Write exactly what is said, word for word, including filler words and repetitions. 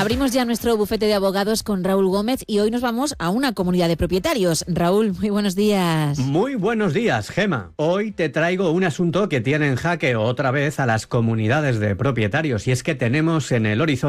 Abrimos ya nuestro bufete de abogados con Raúl Gómez y hoy nos vamos a una comunidad de propietarios. Raúl, muy buenos días. Muy buenos días, Gema. Hoy te traigo un asunto que tiene en jaque otra vez a las comunidades de propietarios y es que tenemos en el horizonte